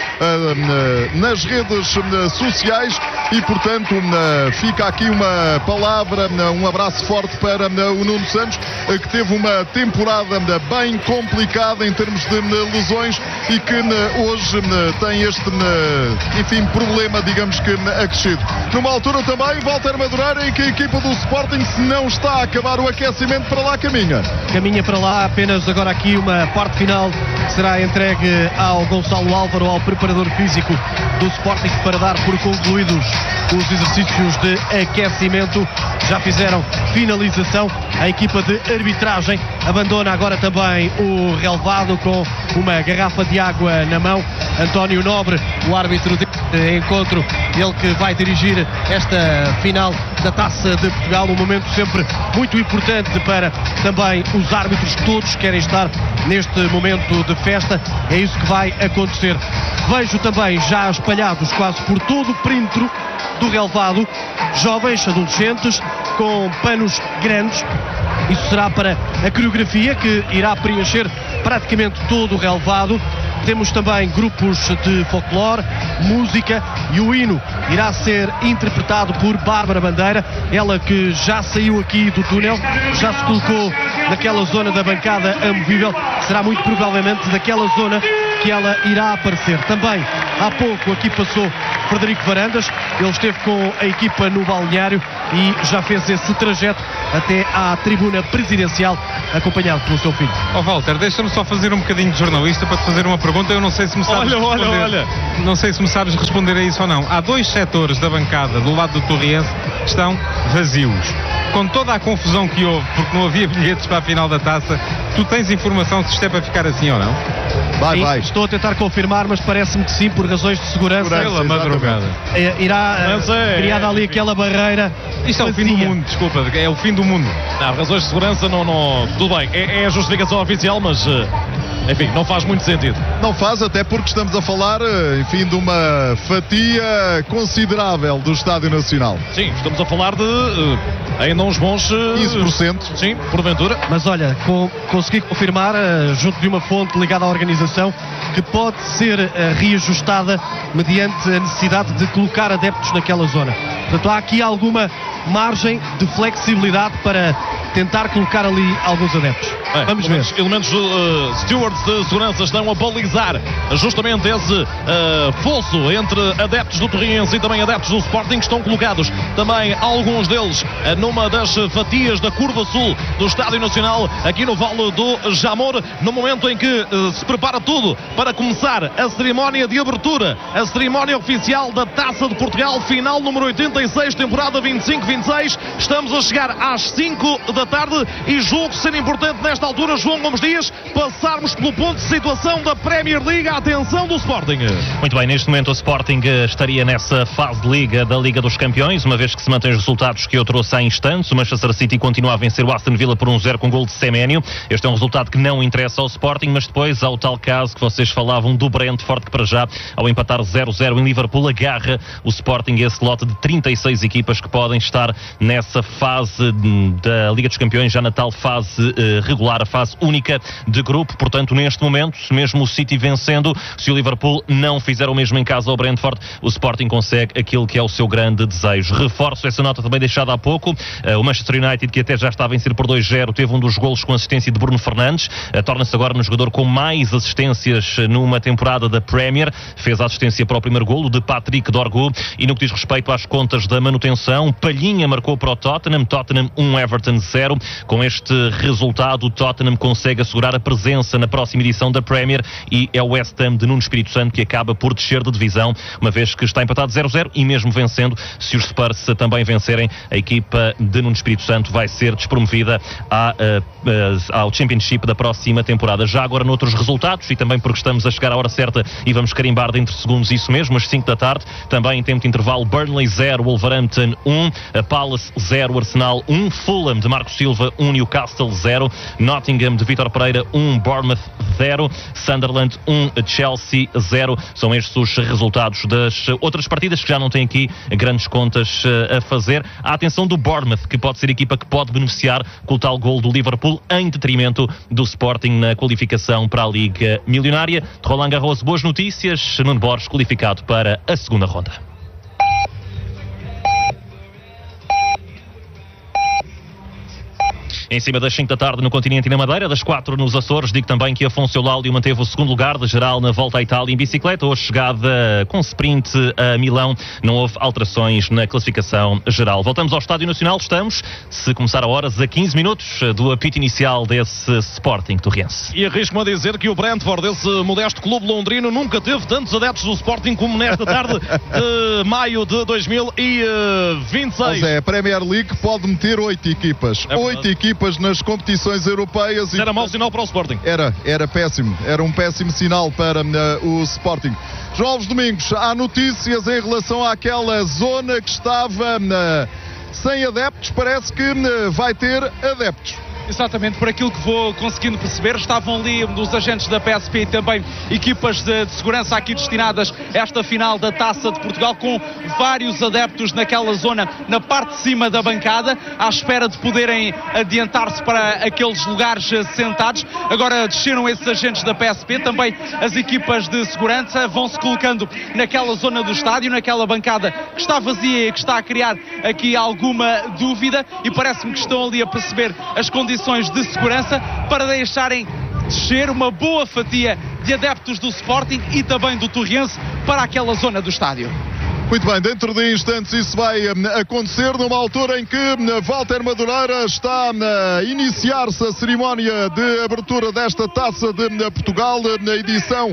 nas redes sociais, e portanto fica aqui uma palavra, um abraço forte para o Nuno Santos, que teve uma temporada bem complicada em termos de lesões e que hoje tem este, enfim, problema, digamos que acrescido. Numa altura também, Walter Madureira, em que a equipa do Sporting, se não está a acabar o aquecimento, para lá caminha
para lá. Apenas agora aqui uma parte final que será entregue ao Gonçalo Álvaro, ao preparador físico do Sporting, para dar por concluídos os exercícios de aquecimento. Já fizeram finalização. A equipa de arbitragem abandona agora também o relvado com uma garrafa de água na mão. António Nobre, o árbitro de encontro, ele que vai dirigir esta final da Taça de Portugal, um momento sempre muito importante para também os árbitros, todos querem estar neste momento de festa, é isso que vai acontecer. Vejo também já espalhados quase por todo o perímetro do relvado jovens, adolescentes com panos grandes. Isso será para a coreografia que irá preencher praticamente todo o relvado. Temos também grupos de folclore, música, e o hino irá ser interpretado por Bárbara Bandeira, ela que já saiu aqui do túnel, já se colocou naquela zona da bancada amovível, será muito provavelmente daquela zona que ela irá aparecer. Também há pouco aqui passou Frederico Varandas, ele esteve com a equipa no balneário e já fez esse trajeto até à tribuna presidencial, acompanhado pelo seu filho.
Walter, deixa-me só fazer um bocadinho de jornalista para te fazer uma pergunta. Eu não sei se me sabes responder. Não sei se me sabes responder a isso ou não. Há dois setores da bancada do lado do Torriense que estão vazios. Com toda a confusão que houve, porque não havia bilhetes para a final da Taça, tu tens informação se isto é para ficar assim ou não?
Vai.
Estou a tentar confirmar, mas parece-me que sim, por razões de segurança.
Pela madrugada.
Irá criada ali aquela barreira.
Isto é o fim do mundo, desculpa, é o fim do mundo.
Não, razões de segurança não. Tudo bem, é a justificação oficial, mas enfim, não faz muito sentido.
Não faz, até porque estamos a falar, enfim, de uma fatia considerável do Estádio Nacional.
Sim, estamos a falar de ainda uns bons
15%.
Sim, porventura.
Mas olha, consegui confirmar, junto de uma fonte ligada à organização, que pode ser reajustada mediante a necessidade de colocar adeptos naquela zona. Portanto, há aqui alguma margem de flexibilidade para tentar colocar ali alguns adeptos. Vamos ver.
Elementos stewards de segurança estão a balizar justamente esse fosso entre adeptos do Torriense e também adeptos do Sporting, que estão colocados também alguns deles numa das fatias da curva sul do Estádio Nacional, aqui no Vale do Jamor, no momento em que se prepara tudo para começar a cerimónia de abertura, a cerimónia oficial da Taça de Portugal, final número 86, temporada 25-26. Estamos a chegar às 5 da tarde e julgo ser importante nesta altura, João Gomes Dias, passarmos pelo ponto de situação da Premier League. A atenção do Sporting.
Muito bem, neste momento o Sporting estaria nessa fase de Liga da Liga dos Campeões, uma vez que se mantém os resultados que eu trouxe há instantes. O Manchester City continua a vencer o Aston Villa por 1-0 com gol de Semenyo. Este é um resultado que não interessa ao Sporting, mas depois há o tal caso que vocês falavam do Brentford, que para já, ao empatar 0-0 em Liverpool, agarra o Sporting esse lote de 36 equipas que podem estar nessa fase da Liga dos Campeões, já na tal fase regular, a fase única de grupo. Portanto, neste momento, mesmo o City vencendo, se o Liverpool não fizer o mesmo em casa ao Brentford, o Sporting consegue aquilo que é o seu grande desejo. Reforço essa nota também deixada há pouco. O Manchester United, que até já está a vencer por 2-0, teve um dos golos com assistência de Bruno Fernandes, torna-se agora no jogador com mais assistências numa temporada da Premier. Fez a assistência para o primeiro golo de Patrick Dorgu. E no que diz respeito às contas da manutenção, Palhinha marcou para o Tottenham 1, Everton 0. Com este resultado, o Tottenham consegue assegurar a presença na próxima edição da Premier e é o West Ham de Nuno Espírito Santo que acaba por descer de divisão, uma vez que está empatado 0-0 e mesmo vencendo, se os Spurs também vencerem, a equipa de Nuno Espírito Santo vai ser despromovida ao Championship da próxima temporada. Já agora noutros resultados, e também porque estamos a chegar à hora certa e vamos carimbar dentro de segundos isso mesmo, às 5 da tarde, também em tempo de intervalo, Burnley 0, Wolverhampton 1, Palace 0, Arsenal 1, Fulham de Marco Silva 1, Newcastle 0, Nottingham de Vítor Pereira 1, Bournemouth 0, Sunderland 1, Chelsea 0. São estes os resultados das outras partidas que já não têm aqui grandes contas a fazer. A atenção do Bournemouth, que pode ser a equipa que pode beneficiar com o tal gol do Liverpool em detrimento do Sporting na qualificação para a Liga Milionária. De Roland Garros, boas notícias. Nuno Borges qualificado para a segunda ronda. em cima das 5 da tarde no continente e na Madeira, das 4 nos Açores. Digo também que Afonso Eulálio manteve o segundo lugar de geral na volta à Itália em bicicleta. Hoje chegada com sprint a Milão, não houve alterações na classificação geral. Voltamos ao Estádio Nacional, estamos, se começar a horas, a 15 minutos do apito inicial desse Sporting Torrense.
E arrisco-me a dizer que o Brentford, esse modesto clube londrino, nunca teve tantos adeptos do Sporting como nesta tarde de maio de 2026.
Mas a Premier League pode meter 8 equipas. 8 equipas nas competições europeias.
Era mau sinal para o Sporting.
Era péssimo. Era um péssimo sinal para o Sporting. João Alves Domingos, há notícias em relação àquela zona que estava sem adeptos. Parece que vai ter adeptos.
Exatamente, por aquilo que vou conseguindo perceber, estavam ali os agentes da PSP e também equipas de segurança aqui destinadas a esta final da Taça de Portugal, com vários adeptos naquela zona, na parte de cima da bancada, à espera de poderem adiantar-se para aqueles lugares sentados. Agora desceram esses agentes da PSP, também as equipas de segurança vão-se colocando naquela zona do estádio, naquela bancada que está vazia e que está a criar aqui alguma dúvida, e parece-me que estão ali a perceber as condições de segurança para deixarem descer uma boa fatia de adeptos do Sporting e também do Torrense para aquela zona do estádio.
Muito bem, dentro de instantes isso vai acontecer numa altura em que Walter Madureira está a iniciar-se a cerimónia de abertura desta Taça de Portugal, na edição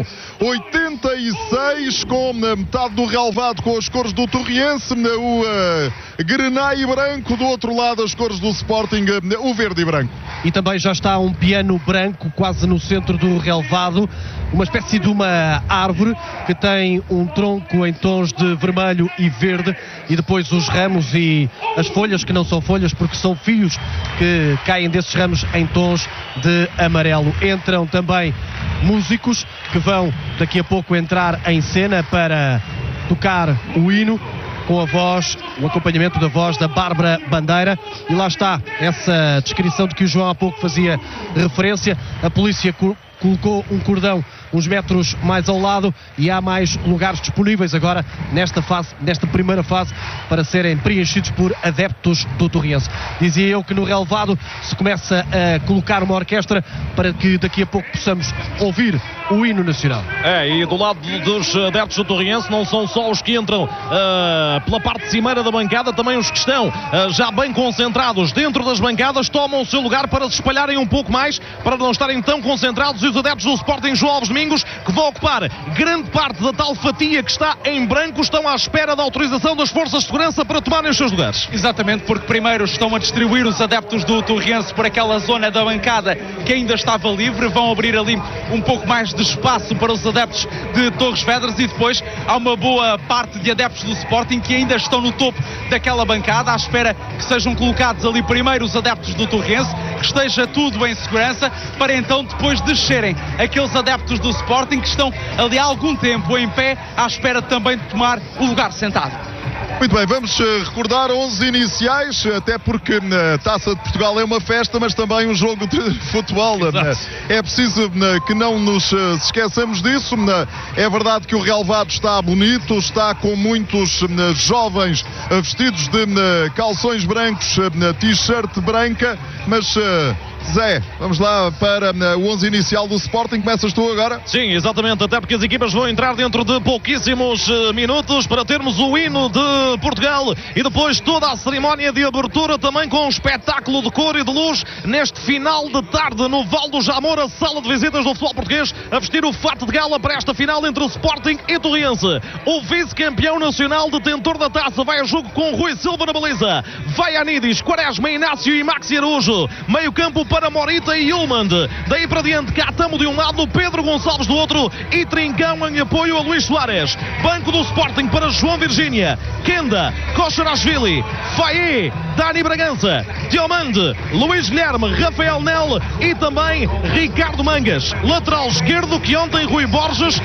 86, com metade do relvado com as cores do Torrense, o grená e branco, do outro lado as cores do Sporting, o verde e branco.
E também já está um piano branco quase no centro do relvado, uma espécie de uma árvore que tem um tronco em tons de vermelho e verde, e depois os ramos e as folhas, que não são folhas porque são fios que caem desses ramos, em tons de amarelo. Entram também músicos que vão daqui a pouco entrar em cena para tocar o hino, com a voz, o acompanhamento da voz da Bárbara Bandeira. E lá está essa descrição de que o João há pouco fazia referência. A polícia colocou um cordão uns metros mais ao lado e há mais lugares disponíveis agora nesta primeira fase, para serem preenchidos por adeptos do Torrense. Dizia eu que no relvado se começa a colocar uma orquestra para que daqui a pouco possamos ouvir o hino nacional.
E do lado dos adeptos do Torrense não são só os que entram pela parte cimeira da bancada, também os que estão já bem concentrados dentro das bancadas tomam o seu lugar para se espalharem um pouco mais, para não estarem tão concentrados. E os adeptos do Sporting João Alves Domingos, que vão ocupar grande parte da tal fatia que está em branco, estão à espera da autorização das forças de segurança para tomarem os seus lugares.
Exatamente, porque primeiro estão a distribuir os adeptos do Torrense por aquela zona da bancada que ainda estava livre, vão abrir ali um pouco mais de espaço para os adeptos de Torres Vedras, e depois há uma boa parte de adeptos do Sporting que ainda estão no topo daquela bancada, à espera que sejam colocados ali primeiro os adeptos do Torrense, que esteja tudo em segurança, para então depois descerem aqueles adeptos do Sporting que estão ali há algum tempo em pé, à espera também de tomar o lugar sentado.
Muito bem, vamos recordar 11 iniciais, até porque a Taça de Portugal é uma festa, mas também um jogo de futebol.
Exato.
É preciso que não nos esqueçamos disso. É verdade que o relvado está bonito, está com muitos jovens vestidos de calções brancos, t-shirt branca, mas... Zé, vamos lá para o 11 inicial do Sporting. Começas tu agora?
Sim, exatamente, até porque as equipas vão entrar dentro de pouquíssimos minutos para termos o hino de Portugal e depois toda a cerimónia de abertura, também com um espetáculo de cor e de luz neste final de tarde no Val do Jamor, a sala de visitas do futebol português, a vestir o fato de gala para esta final entre o Sporting e Torrense. O vice-campeão nacional, detentor da taça, vai a jogo com Rui Silva na baliza, vai Anidis, Quaresma, Inácio e Maxi Araújo, meio campo para Morita e Ullmann. Daí para diante, Catamo de um lado, Pedro Gonçalves do outro e Trincão em apoio a Luís Soares. Banco do Sporting para João Virgínia, Kenda, Kosharashvili, Faye, Dani Bragança, Diomande, Luís Guilherme, Rafael Nel e também Ricardo Mangas. Lateral esquerdo, que ontem Rui Borges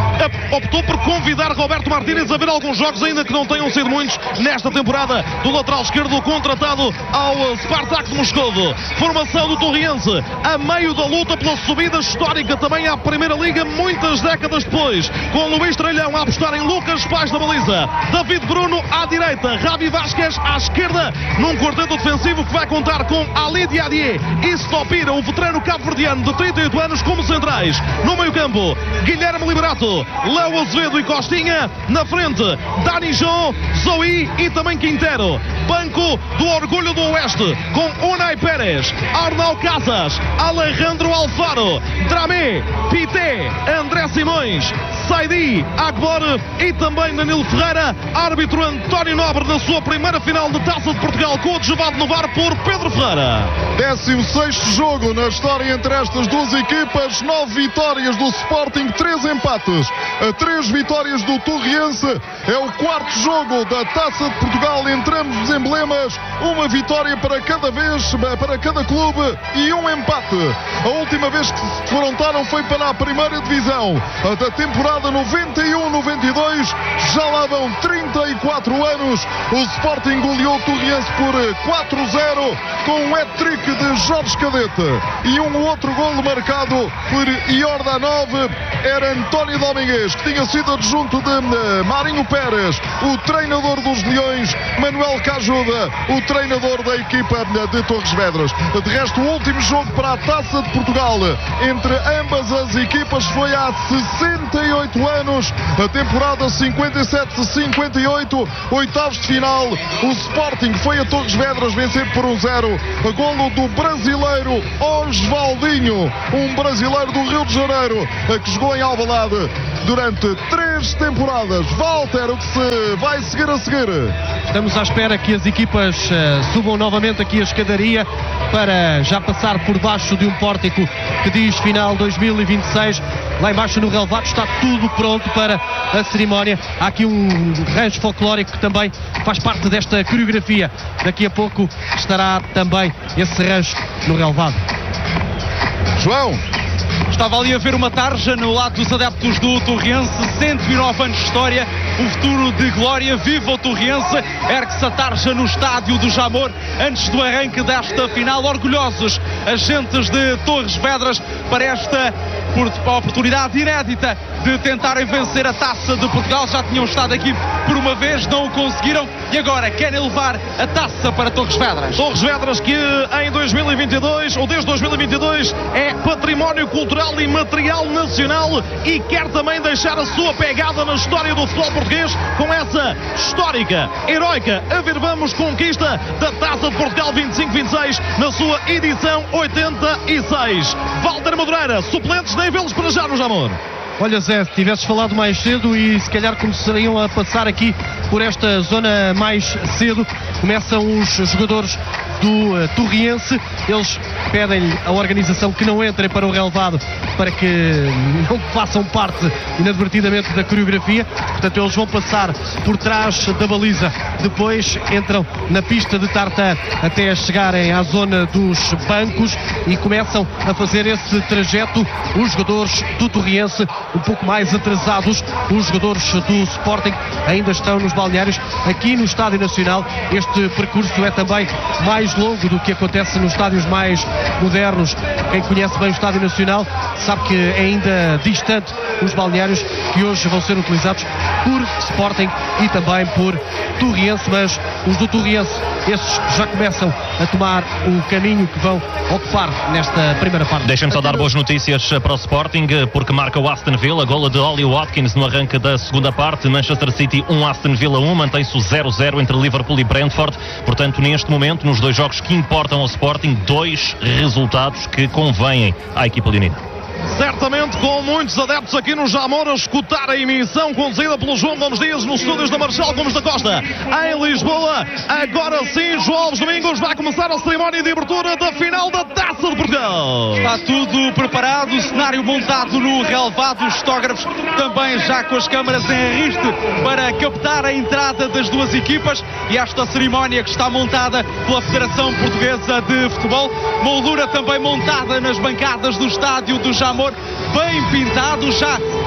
optou por convidar Roberto Martínez a ver alguns jogos, ainda que não tenham sido muitos nesta temporada, do lateral esquerdo contratado ao Spartak de Moscovo. Formação do Torriense, a meio da luta pela subida histórica também à Primeira Liga, muitas décadas depois, com Luís Tralhão a apostar em Lucas Paz da baliza, David Bruno à direita, Javi Vasquez à esquerda, num quarteto defensivo que vai contar com Ali Diadier e Stopira, o veterano cabo-verdiano de 38 anos, como centrais. No meio-campo, Guilherme Liberato, Léo Azevedo e Costinha. Na frente, Dani João, Zoe e também Quintero. Banco do Orgulho do Oeste, com Unai Pérez, Arnau Casas, Alejandro Alfaro, Dramé, Pité, André Simões, Saidi, Akbor e também Danilo Ferreira. Árbitro António Nobre na sua primeira final de Taça de Portugal, coadjuvado no VAR por Pedro Ferreira.
16º jogo na história entre estas duas equipas. 9 vitórias do Sporting, 3 empates, 3 vitórias do Torriense. É o 4º jogo da Taça de Portugal entre ambos os emblemas. Uma vitória para cada vez, para cada clube, e um empate. A última vez que se defrontaram foi para a primeira divisão da temporada 91-92. Já lá vão 34 anos. O Sporting goleou o Torriense por 4-0 com um hat-trick de Jorge Cadete e um outro golo marcado por Iordanov. Era António Domingues, que tinha sido adjunto de Marinho Pérez, o treinador dos Leões, Manuel Cajuda, o treinador da equipa de Torres Vedras. De resto, o último jogo para a Taça de Portugal entre ambas as equipas foi há 68 anos, a temporada 57-58, oitavos de final. O Sporting foi a Torres Vedras vencer por 1-0, a golo do brasileiro Osvaldinho, um brasileiro do Rio de Janeiro, que jogou em Alvalade durante 3 temporadas. Walter, o que se vai seguir a seguir?
Estamos à espera que as equipas subam novamente aqui a escadaria para já passar por baixo de um pórtico que diz final 2026. Lá embaixo no relevado está tudo pronto para a cerimónia. Há aqui um rancho folclórico que também faz parte desta coreografia. Daqui a pouco estará também esse rancho no relevado.
João,
estava ali a ver uma tarja no lado dos adeptos do Torriense. 109 anos de história, um futuro de glória. Viva o Torriense! Ergue-se a tarja no estádio do Jamor antes do arranque desta final. Orgulhosos agentes de Torres Vedras para esta oportunidade inédita de tentarem vencer a Taça de Portugal. Já tinham estado aqui por uma vez, não o conseguiram e agora querem levar a taça para Torres Vedras.
Torres Vedras, que em 2022 ou desde 2022 é património cultural e material nacional e quer também deixar a sua pegada na história do futebol português com essa histórica, heroica, a ver vamos, conquista da Taça de Portugal 25-26 na sua edição 86. Walter Madureira, suplentes, nem vê-los para já no Jamor.
Olha, Zé, se tivesses falado mais cedo e se calhar começariam a passar aqui por esta zona mais cedo. Começam os jogadores do Torriense. Eles pedem-lhe a organização que não entrem para o relevado para que não façam parte inadvertidamente da coreografia. Portanto, eles vão passar por trás da baliza. Depois entram na pista de tartan até chegarem à zona dos bancos e começam a fazer esse trajeto. Os jogadores do Torriense um pouco mais atrasados. Os jogadores do Sporting ainda estão nos balneários. Aqui no Estádio Nacional este percurso é também mais longo do que acontece nos estádios mais modernos. Quem conhece bem o Estádio Nacional sabe que é ainda distante os balneários que hoje vão ser utilizados por Sporting e também por Torriense, mas os do Torriense, esses já começam a tomar o caminho que vão ocupar nesta primeira parte.
Deixem-me só dar boas notícias para o Sporting, porque marca o Aston Villa, gola de Ollie Watkins no arranque da segunda parte. Manchester City 1, Aston Villa 1, mantém-se o 0-0 entre Liverpool e Brentford. Portanto, neste momento, nos dois jogos que importam ao Sporting, 2 resultados que convêm à equipa leonina.
Certamente com muitos adeptos aqui no Jamor a escutar a emissão conduzida pelo João Gomes Dias nos estúdios da Marcelo Gomes da Costa em Lisboa. Agora sim, João Alves Domingos, vai começar a cerimónia de abertura da final da Taça de Portugal.
Está tudo preparado, o cenário montado no relevado, os fotógrafos também já com as câmaras em ariste para captar a entrada das duas equipas e esta cerimónia que está montada pela Federação Portuguesa de Futebol. Moldura também montada nas bancadas do estádio do Jamor, bem pintado, já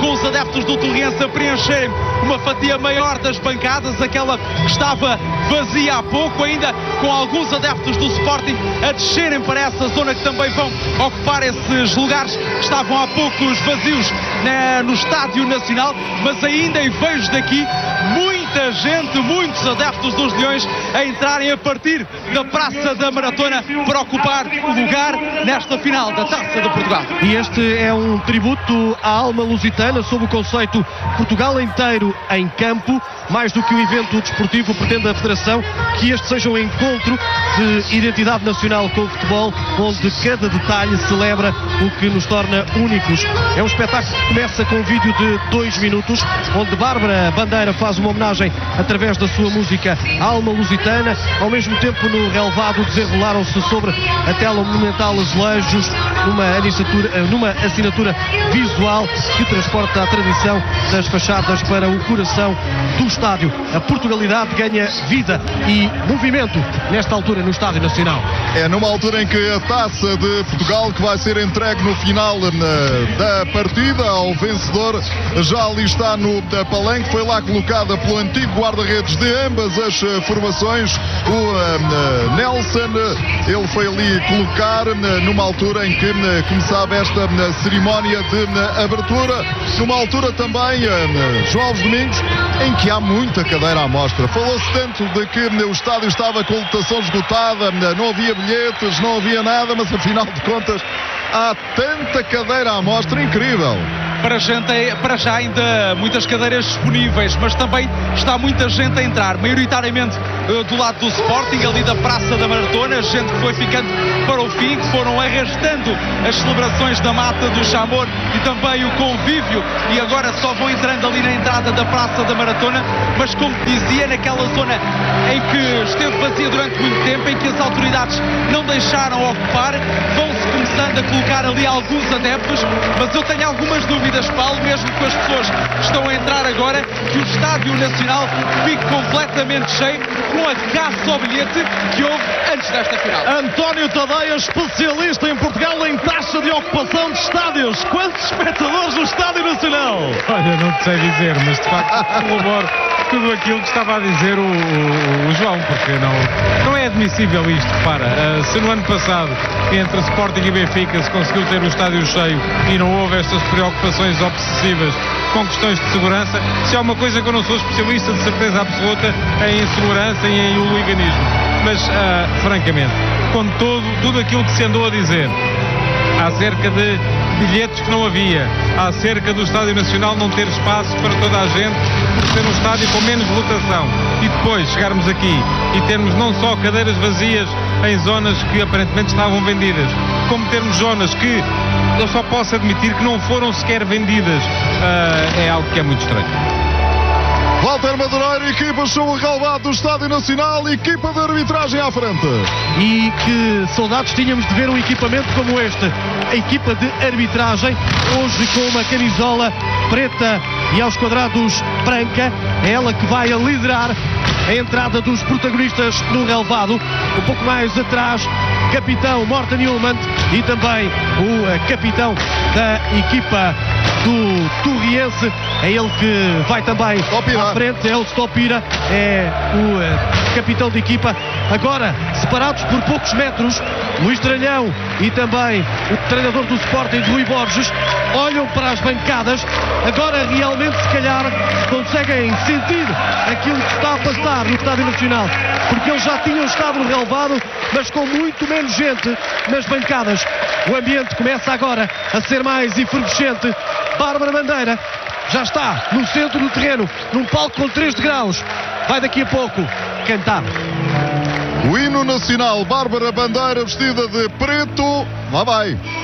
com os adeptos do Torriense a preencherem uma fatia maior das bancadas, aquela que estava vazia há pouco, ainda com alguns adeptos do Sporting a descerem para essa zona, que também vão ocupar esses lugares que estavam há poucos vazios no Estádio Nacional, mas ainda, e vejo daqui muita gente, muitos adeptos dos Leões a entrarem a partir da Praça da Maratona para ocupar o lugar nesta final da Taça de Portugal.
E este é um tributo à alma lusitana sob o conceito Portugal inteiro em campo. Mais do que um evento desportivo, pretende a Federação que este seja um encontro de identidade nacional com o futebol, onde cada detalhe celebra o que nos torna únicos. É um espetáculo que começa com um vídeo de 2 minutos, onde Bárbara Bandeira faz uma homenagem através da sua música à alma lusitana. Ao mesmo tempo, no relevado, desenrolaram-se sobre a tela monumental azulejos, numa assinatura visual que transporta a tradição das fachadas para o coração do estádio. A Portugalidade ganha vida e movimento nesta altura no Estádio Nacional.
É numa altura em que a Taça de Portugal, que vai ser entregue no final da partida ao vencedor, já ali está no palanque, foi lá colocada pelo antigo guarda-redes de ambas as formações, o Nelson. Ele foi ali colocar numa altura em que começava esta cerimónia de abertura, numa altura também, João Alves Domingos, em que há muita cadeira à mostra. Falou-se tanto de que o estádio estava com lotação esgotada, não havia bilhetes, não havia nada, mas afinal de contas há tanta cadeira à mostra, incrível.
Para já ainda muitas cadeiras disponíveis, mas também está muita gente a entrar, maioritariamente do lado do Sporting, ali da Praça da Maratona, gente que foi ficando para o fim, que foram arrastando as celebrações da Mata do Jamor e também o convívio, e agora só vão entrando ali na entrada da Praça da Maratona, mas como dizia, naquela zona em que esteve vazia durante muito tempo, em que as autoridades não deixaram ocupar, vão-se começando a colocar ali alguns adeptos, mas eu tenho algumas dúvidas, Paulo, mesmo que as pessoas que estão a entrar agora, que o Estádio Nacional fique completamente cheio com a caça ao bilhete que houve antes desta final.
António Tadeia, especialista em Portugal em taxa de ocupação de estádios. Quantos espectadores no Estádio Nacional?
Olha, não te sei dizer, mas de facto corroboro tudo aquilo que estava a dizer o João, porque não é admissível isto. Repara, se no ano passado entre Sporting e Benfica se conseguiu ter o estádio cheio e não houve estas preocupações obsessivas com questões de segurança, se há uma coisa que eu não sou especialista de certeza absoluta é em segurança e em hooliganismo, mas francamente, com tudo aquilo que se andou a dizer acerca de bilhetes que não havia, acerca do Estádio Nacional não ter espaço para toda a gente por ser um estádio com menos lotação, e depois chegarmos aqui e termos não só cadeiras vazias em zonas que aparentemente estavam vendidas, como termos zonas que eu só posso admitir que não foram sequer vendidas, é algo que é muito estranho.
Walter Madureira, equipa show o relevado do Estádio Nacional, equipa de arbitragem à frente.
E que saudades tínhamos de ver um equipamento como este. A equipa de arbitragem, hoje com uma camisola preta e aos quadrados branca, é ela que vai a liderar a entrada dos protagonistas no relevado. Um pouco mais atrás, capitão Morten Hjulmand e também o capitão da equipa do Torriense, é ele que vai também à frente, é o Stopira, é o capitão de equipa. Agora, separados por poucos metros, Luís Tralhão e também o treinador do Sporting, Rui Borges, olham para as bancadas. Agora realmente, se calhar, conseguem sentir aquilo que está a passar no Estádio Nacional, porque eles já tinham estado no relevado, mas com muito menos gente nas bancadas. O ambiente começa agora a ser mais efervescente. Bárbara Bandeira já está no centro do terreno, num palco com 3 degraus. Vai daqui a pouco cantar
o hino nacional. Bárbara Bandeira vestida de preto. Lá vai.